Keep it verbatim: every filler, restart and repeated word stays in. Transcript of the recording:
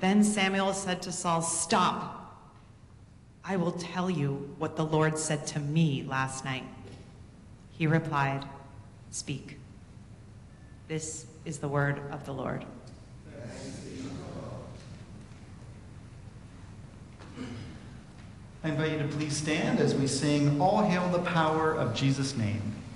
Then Samuel said to Saul, "Stop. I will tell you what the Lord said to me last night." He replied, "Speak." This is the word of the Lord. I invite you to please stand as we sing "All Hail the Power of Jesus' Name."